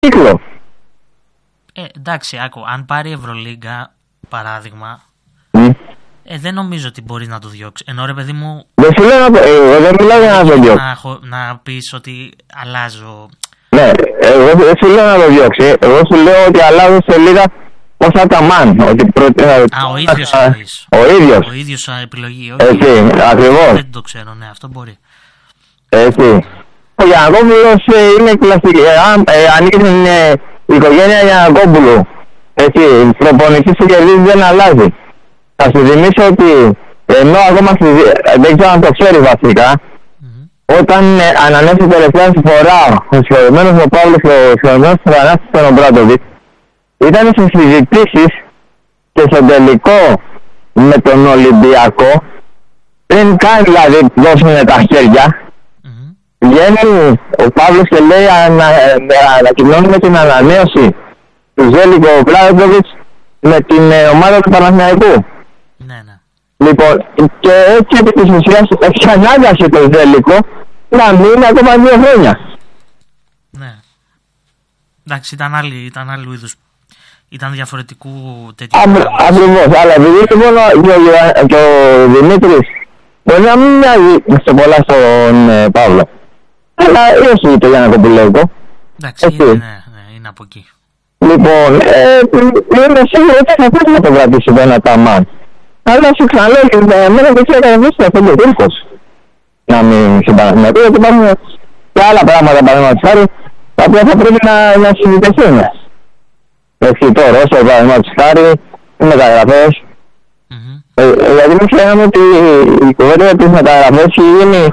κύκλο. Εντάξει, άκου, αν πάρει Ευρωλίγκα, παράδειγμα, δεν νομίζω ότι μπορεί να το διώξει. Ενώ ρε παιδί μου. Δεν μιλάω για να το διώξει. Να πεις ότι αλλάζω. Ναι, εγώ δεν σου λέω να το διώξει. Εγώ σου λέω ότι αλλάζω σε λίγα ως Αταμάν. Ο ίδιος εννοείς. Ο ίδιος επιλογή. Έτσι, ακριβώς. Δεν το ξέρω, ναι, αυτό μπορεί. Έτσι. Ο Γιαννακόπουλος είναι κλασική. Ανήκει στην οικογένεια Γιαννακόπουλου. Έτσι, προπονητής και κερδίζει δεν αλλάζει. Θα σου θυμίσω ότι ενώ ακόμα δεν ξέρω αν το ξέρει βασικά, όταν ανανέωσε τελευταία φορά ο συγχωρημένος ο Παύλος και ο συγχωρημένος ο Θανάσης Πενομπράτοβιτς, ήταν σε συζητήσεις και στο τελικό με τον Ολυμπιακό, πριν καν δηλαδή δώσουν τα χέρια, βγαίνει ο Παύλος και λέει ανακοινώνουμε την ανανέωση του Ζέλικο Ομπράτοβιτς με την ομάδα του Παναθηναϊκού. Ναι, ναι. Λοιπόν, και έτσι επί της ουσίας εξανάγκασε το Ζέλικο να μείνει ακόμα 2 χρόνια. Ναι. Εντάξει, ήταν άλλου είδους. Ήταν διαφορετικού τέτοιου. Ακριβώς, αλλά επειδή λοιπόν και ο Δημήτρης μπορεί να μην μοιάζει σε πολλά στον Παύλο. Αλλά όχι το Γιαννακοπουλέικο. Εντάξει, είναι από εκεί. Λοιπόν, είμαι σίγουρο ότι θα πρέπει να το κρατήσει το ένα Αταμάν. Αλλά σου ξαναλέω, εμένα δεν ξέρω κανένα να θέλει ο Τούρκος να μην συμπαραθυνατεί, γιατί υπάρχουν και άλλα πράγματα, παραδείγματος χάρη, τα οποία θα πρέπει να συζητηθούν. Έτσι, το Ρώσο, παραδείγματος χάρη, οι μεταγραφές. Γιατί μην ξέραμε ότι η κουβέντα της μεταγραφές έχει γίνει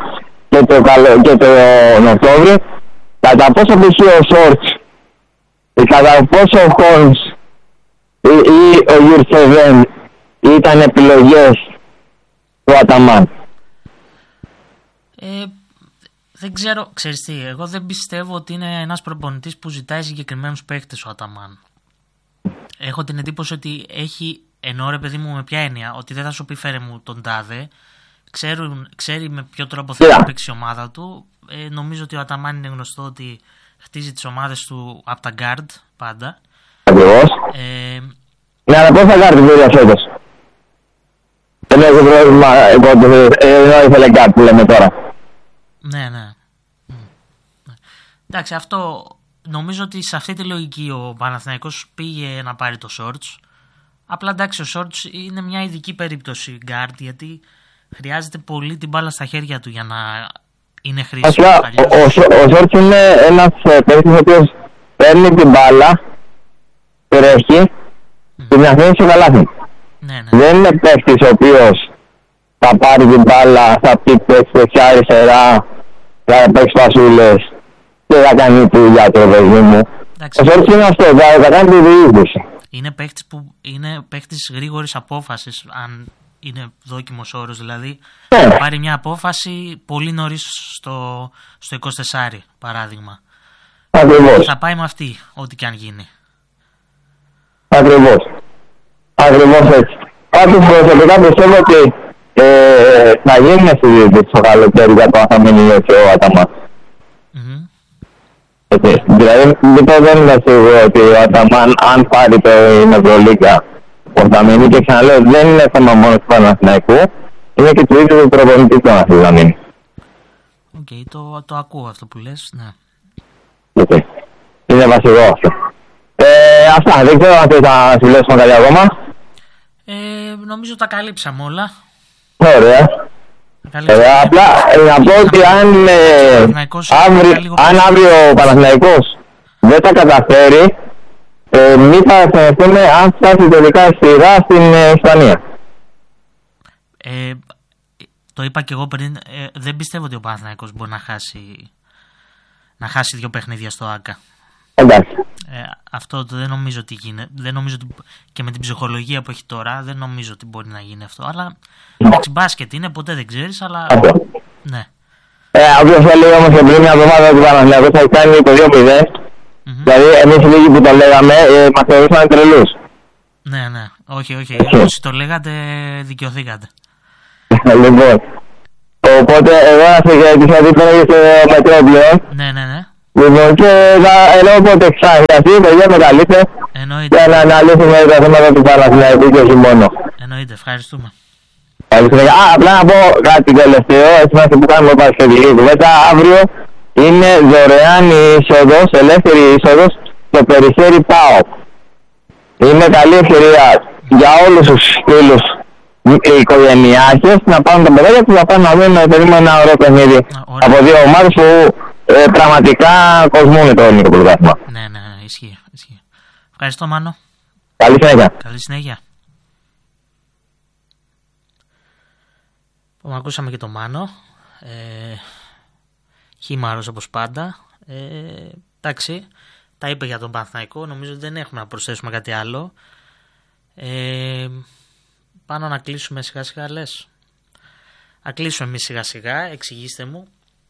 και τον Οκτώβριο, κατά πόσο π.χ. ο Σόρτς ή κατά πόσο ο Χόλμς ή ο Γιουρσεβέν ήταν επιλογές του Αταμάν. Δεν ξέρω, ξέρεις τι, εγώ δεν πιστεύω ότι είναι ένας προπονητής που ζητάει συγκεκριμένους παίκτες ο Αταμάν. Έχω την εντύπωση ότι έχει, ενώ ρε παιδί μου με ποια έννοια, ότι δεν θα σου πει φέρε μου τον τάδε, ξέρει με ποιο τρόπο θα παίξει η ομάδα του. Νομίζω ότι ο Αταμάν είναι γνωστό ότι χτίζει τις ομάδες του από τα guard πάντα. Ακριβώς. Ναι, αλλά πώς θα guard την πήρε φέτος. Δεν έχω πρόβλημα, ενώ ήθελε guard που λέμε τώρα. Ναι. Εντάξει, αυτό νομίζω ότι σε αυτή τη λογική ο Παναθηναϊκός πήγε να πάρει το Shorts. Απλά εντάξει, ο Shorts είναι μια ειδική περίπτωση guard, γιατί χρειάζεται πολύ την μπάλα στα χέρια του για να είναι χρήσιμο. Ο Shorts είναι ένας παίκτης ο οποίος παίρνει την μπάλα, τρέχει και την αφήνει στο καλάθι. Ναι. Δεν είναι παίκτης ο οποίος θα πάρει την μπάλα, θα πει δεξιά αριστερά, θα παίξει πασούλες και θα κάνει δουλειά το παιδί μου. Ο Shorts είναι αυτό, θα κάνει τη διοίκηση. Είναι παίκτης γρήγορης απόφασης, αν είναι δόκιμος όρος, δηλαδή θα πάρει μια απόφαση πολύ νωρίς στο 24, παράδειγμα. Ακριβώς. Θα πάει με αυτή, ό,τι και αν γίνει. Ακριβώς έτσι. Πάντως προσωπικά πιστεύω ότι θα γίνει συζήτηση στο καλοκαίρι για το αν θα μείνει και ο Αταμάν. Δηλαδή δεν είμαι σίγουρο ότι ο Αταμάν αν πάρει την Ευρωλίγκα θα μείνει, και ξαναλέω δεν είναι θέμα μόνο του Παναθηναϊκού, είναι και του ίδιου του προπονητή του να θα μείνει. Το ακούω αυτό που λες, ναι. Είναι βασικό αυτό. Αυτά, δεν ξέρω αν θες να συλλέξουμε κάτι ακόμα. Νομίζω τα καλύψαμε όλα. Ωραία. Απλά να πω ότι αν αύριο ο Παναθηναϊκός δεν τα καταφέρει, μην θα αισθανθούμε αν φτάσει τελικά η σειρά στην Ισπανία. Το είπα και εγώ πριν, δεν πιστεύω ότι ο Παναθηναϊκός μπορεί να χάσει 2 παιχνίδια στο ΆΚΑ. Εντάξει. Αυτό δεν νομίζω ότι γίνεται. Δεν νομίζω ότι, και με την ψυχολογία που έχει τώρα, δεν νομίζω ότι μπορεί να γίνει αυτό. Αλλά εντάξει, μπάσκετ είναι, ποτέ δεν ξέρεις, αλλά. Ναι. Όποιος έλεγε όμως και πριν μια εβδομάδα ότι ο Παναθηναϊκός θα κάνει το 2-0. Δηλαδή, εμείς οι λίγοι που το λέγαμε, μας θεωρούσαν τρελούς. Ναι. Όχι. Όσοι το λέγατε, δικαιωθήκατε. Λοιπόν. Οπότε, εγώ να σε χαιρετήσω γιατί το λέγεις στο Μετρόπλαιο. Ναι. Λοιπόν, και ενώ όποτε ξαχρειαστεί, η παιδιά με καλείτε για να αναλύσουμε τα θέματα του Παναθηναϊκού και όχι μόνο. Εννοείται, ευχαριστούμε. Απλά να πω κάτι τελευταίο, έτσι είμαστε που κάνουμε παρασκευή κουβέντα. Αύριο είναι δωρεάν η είσοδος, ελεύθερη είσοδος στο Περιστέρι ΠΑΟΚ. Είναι καλή ευκαιρία για όλους τους φίλους οικογενειάρχες να πάνε τα παιδάκια τους, να πάνε να δουν περίπου ένα ωραίο παιχνίδι από δύο ομάδες που πραγματικά κοσμούν το ελληνικό πρωτάθλημα. Ναι, ισχύει. Ευχαριστώ, Μάνο. Καλή συνέχεια. Καλή συνέχεια. Ακούσαμε και το Μάνο. Χήμαρος όπως πάντα. Εντάξει, τα είπε για τον Παναθηναϊκό. Νομίζω ότι δεν έχουμε να προσθέσουμε κάτι άλλο. Πάνω να κλείσουμε σιγά σιγά, λες. Να κλείσουμε εμείς σιγά σιγά. Εξηγήστε μου.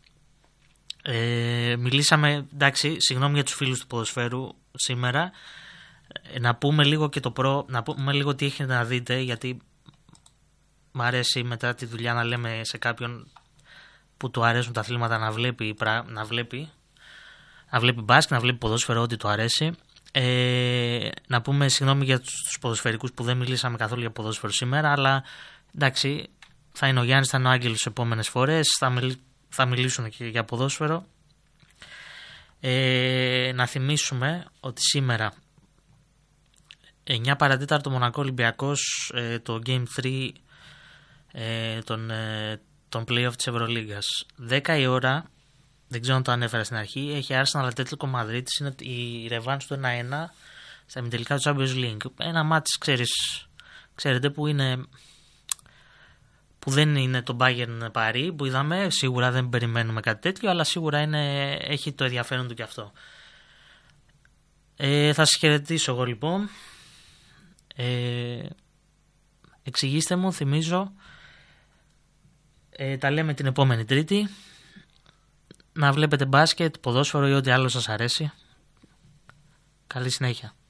Μιλήσαμε, εντάξει, συγγνώμη για τους φίλους του ποδοσφαίρου σήμερα. Να πούμε λίγο και να πούμε λίγο τι έχετε να δείτε, γιατί μ' αρέσει μετά τη δουλειά να λέμε σε κάποιον που του αρέσουν τα αθλήματα να βλέπει μπάσκετ, να βλέπει ποδόσφαιρο, ό,τι του αρέσει. Να πούμε συγγνώμη για τους ποδοσφαιρικούς που δεν μιλήσαμε καθόλου για ποδόσφαιρο σήμερα, αλλά εντάξει, θα είναι ο Γιάννης, θα είναι ο Άγγελος τις επόμενες φορές, θα μιλήσουν και για ποδόσφαιρο. Να θυμίσουμε ότι σήμερα 9 παρατέταρτο Μονακό Ολυμπιακός, το Game 3 των play-off της Ευρωλίγκας. 10 η ώρα, δεν ξέρω αν το ανέφερα στην αρχή, έχει Arsenal Ατλέτικο Μαδρίτης, είναι η ρεβάνς του 1-1 στα ημιτελικά του Champions League. Ένα μάτς, ξέρετε, που δεν είναι το Bayern Paris που είδαμε, σίγουρα δεν περιμένουμε κάτι τέτοιο, αλλά σίγουρα έχει το ενδιαφέρον του κι αυτό. Θα σας χαιρετήσω εγώ λοιπόν. Εξηγήστε μου, θυμίζω, τα λέμε την επόμενη Τρίτη. Να βλέπετε μπάσκετ, ποδόσφαιρο ή ό,τι άλλο σας αρέσει. Καλή συνέχεια.